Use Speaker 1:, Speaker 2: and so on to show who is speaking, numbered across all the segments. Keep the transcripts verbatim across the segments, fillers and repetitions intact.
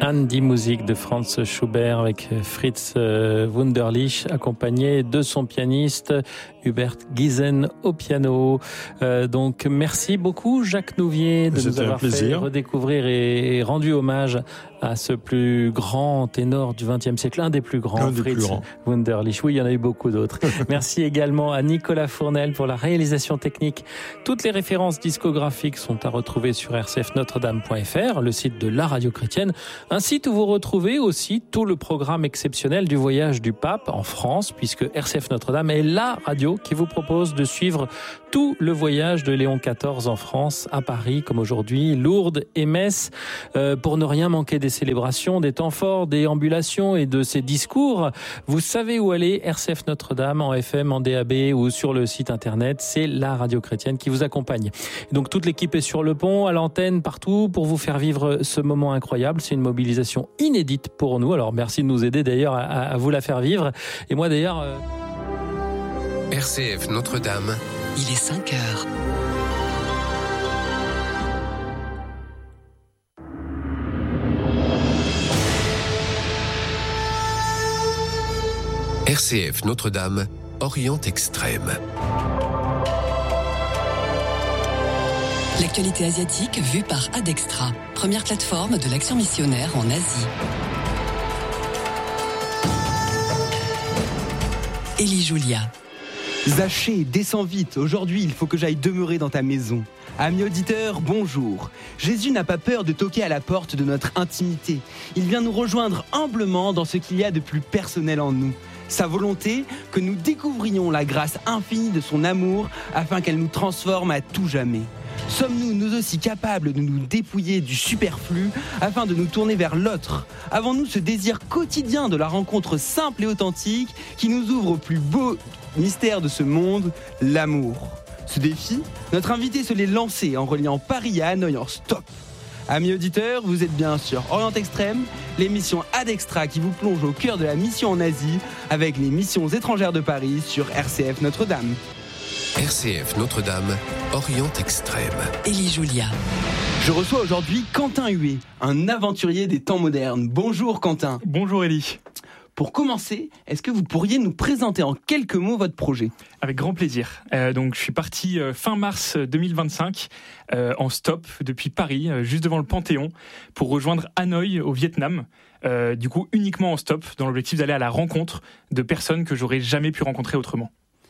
Speaker 1: An die Musik de Franz Schubert avec Fritz Wunderlich, accompagné de son pianiste Hubert Giesen au piano. Euh, donc merci beaucoup Jacques Nouvier de
Speaker 2: C'était
Speaker 1: nous avoir fait redécouvrir et rendu hommage à ce plus grand ténor du vingtième siècle, un des plus grands,
Speaker 2: un des
Speaker 1: Fritz
Speaker 2: plus grands.
Speaker 1: Wunderlich. Oui, il y en a eu beaucoup d'autres. Merci également à Nicolas Fournel pour la réalisation technique. Toutes les références discographiques sont à retrouver sur r c f notre dame point f r, le site de la radio chrétienne, un site où vous retrouvez aussi tout le programme exceptionnel du voyage du pape en France, puisque R C F Notre-Dame est la radio qui vous propose de suivre tout le voyage de Léon quatorze en France, à Paris, comme aujourd'hui, Lourdes et Metz, euh, pour ne rien manquer des célébrations, des temps forts, des ambulations et de ses discours. Vous savez où aller, R C F Notre-Dame, en F M, en D A B ou sur le site internet, c'est la radio chrétienne qui vous accompagne. Donc toute l'équipe est sur le pont, à l'antenne, partout, pour vous faire vivre ce moment incroyable. C'est une mobilisation inédite pour nous, alors merci de nous aider d'ailleurs à, à vous la faire vivre. Et moi d'ailleurs... Euh...
Speaker 3: R C F Notre-Dame,
Speaker 4: il est cinq heures.
Speaker 3: R C F Notre-Dame, Orient Extrême.
Speaker 4: L'actualité asiatique vue par Adextra, première plateforme de l'action missionnaire en Asie. Élie Julia.
Speaker 5: Zachée, descends vite. Aujourd'hui, il faut que j'aille demeurer dans ta maison. Amis auditeurs, bonjour. Jésus n'a pas peur de toquer à la porte de notre intimité. Il vient nous rejoindre humblement dans ce qu'il y a de plus personnel en nous. Sa volonté, que nous découvrions la grâce infinie de son amour afin qu'elle nous transforme à tout jamais. Sommes-nous nous aussi capables de nous dépouiller du superflu afin de nous tourner vers l'autre ? Avons-nous ce désir quotidien de la rencontre simple et authentique qui nous ouvre au plus beau mystère de ce monde, l'amour ? Ce défi, notre invité se l'est lancé en reliant Paris à Hanoï en stop. Amis auditeurs, vous êtes bien sur Orient Extrême, l'émission Adextra qui vous plonge au cœur de la mission en Asie avec les missions étrangères de Paris sur R C F Notre-Dame.
Speaker 3: R C F Notre-Dame, Orient Extrême.
Speaker 4: Élie Julia.
Speaker 5: Je reçois aujourd'hui Quentin Huet, un aventurier des temps modernes. Bonjour Quentin.
Speaker 6: Bonjour Élie.
Speaker 5: Pour commencer, est-ce que vous pourriez nous présenter en quelques mots votre projet ?
Speaker 6: Avec grand plaisir. Euh, donc, je suis parti euh, fin mars deux mille vingt-cinq euh, en stop depuis Paris, euh, juste devant le Panthéon, pour rejoindre Hanoï au Vietnam. Euh, du coup, uniquement en stop, dans l'objectif d'aller à la rencontre de personnes que j'aurais jamais pu rencontrer autrement.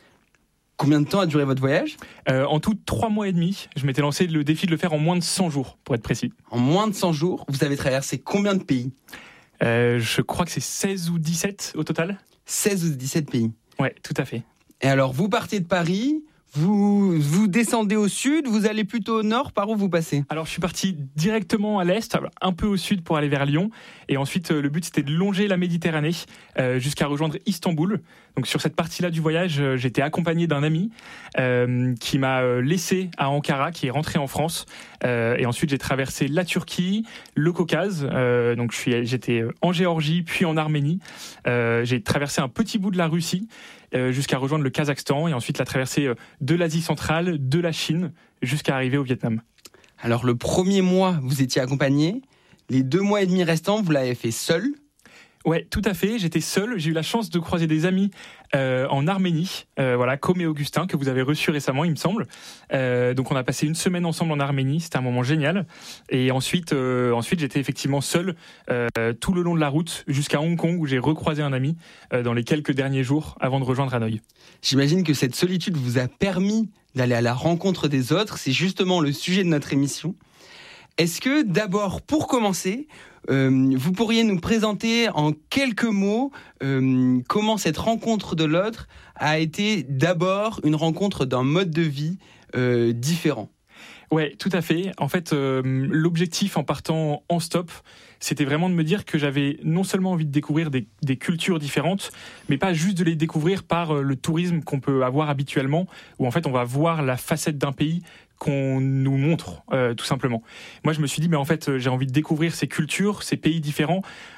Speaker 5: Combien de temps a duré votre voyage ?
Speaker 6: euh, En tout, trois mois et demi. Je m'étais lancé le défi de le faire en moins de cent jours, pour être précis.
Speaker 5: En moins de cent jours, vous avez traversé combien de pays ?
Speaker 6: Euh, je crois que c'est seize ou dix-sept au total.
Speaker 5: seize ou dix-sept pays.
Speaker 6: Ouais, tout à fait.
Speaker 5: Et alors, vous partez de Paris, vous, vous descendez au sud, vous allez plutôt au nord, par où vous passez ?
Speaker 6: Alors, je suis parti directement à l'est, un peu au sud pour aller vers Lyon. Et ensuite, le but, c'était de longer la Méditerranée euh, jusqu'à rejoindre Istanbul. Donc, sur cette partie-là du voyage, j'étais accompagné d'un ami euh, qui m'a laissé à Ankara, qui est rentré en France. Euh, et ensuite, j'ai traversé la Turquie, le Caucase. Euh, donc, je suis, j'étais en Géorgie, puis en Arménie. Euh, j'ai traversé un petit bout de la Russie euh, jusqu'à rejoindre le Kazakhstan. Et ensuite, la traversée de l'Asie centrale, de la Chine, jusqu'à arriver au Vietnam.
Speaker 5: Alors, le premier mois, vous étiez accompagné. Les deux mois et demi restants, vous l'avez fait seul ?
Speaker 6: Ouais, tout à fait. J'étais seul. J'ai eu la chance de croiser des amis euh, en Arménie, euh, voilà, Com et Augustin, que vous avez reçus récemment, il me semble. Euh, donc, on a passé une semaine ensemble en Arménie. C'était un moment génial. Et ensuite, euh, ensuite, j'étais effectivement seul euh, tout le long de la route jusqu'à Hong Kong, où j'ai recroisé un ami euh, dans les quelques derniers jours avant de rejoindre Hanoï.
Speaker 5: J'imagine que cette solitude vous a permis d'aller à la rencontre des autres. C'est justement le sujet de notre émission. Est-ce que d'abord, pour commencer, euh, vous pourriez nous présenter en quelques mots euh, comment cette rencontre de l'autre a été d'abord une rencontre d'un mode de vie euh, différent ?
Speaker 6: Ouais, tout à fait. En fait, euh, l'objectif en partant en stop, c'était vraiment de me dire que j'avais non seulement envie de découvrir des, des cultures différentes, mais pas juste de les découvrir par euh, le tourisme qu'on peut avoir habituellement, où en fait on va voir la facette d'un pays qu'on nous montre, euh, tout simplement. Moi, je me suis dit, mais en fait, j'ai envie de découvrir ces cultures, ces pays différents,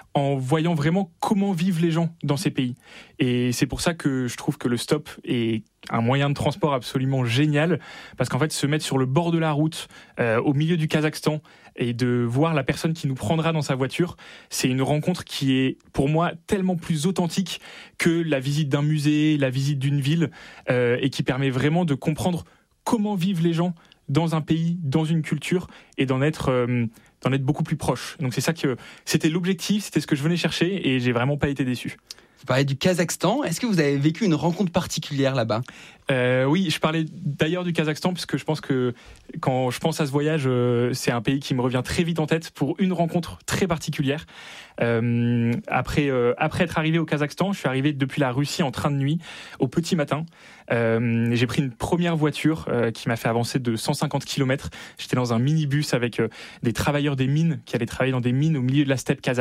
Speaker 6: en voyant vraiment comment vivent les gens dans ces pays. Et c'est pour ça que je trouve que le stop est un moyen de transport absolument génial, parce qu'en fait, se mettre sur le bord de la route, euh, au milieu du Kazakhstan, et de voir la personne qui nous prendra dans sa voiture, c'est une rencontre qui est, pour moi, tellement plus authentique que la visite d'un musée, la visite d'une ville, euh, et qui permet vraiment de comprendre comment vivent les gens dans un pays, dans une culture, et d'en être... Euh, d'en être beaucoup plus proche. Donc c'est ça que c'était l'objectif, c'était ce que je venais chercher et j'ai vraiment pas été déçu.
Speaker 5: Vous parlez du Kazakhstan, est-ce que vous avez vécu une rencontre particulière là-bas ?
Speaker 6: Euh, oui, je parlais d'ailleurs du Kazakhstan puisque je pense que quand je pense à ce voyage, euh, c'est un pays qui me revient très vite en tête pour une rencontre très particulière. Euh, après, euh, après être arrivé au Kazakhstan, je suis arrivé depuis la Russie en train de nuit au petit matin. Euh, j'ai pris une première voiture euh, qui m'a fait avancer de cent cinquante kilomètres. J'étais dans un minibus avec euh, des travailleurs des mines qui allaient travailler dans des mines au milieu de la steppe kazakh.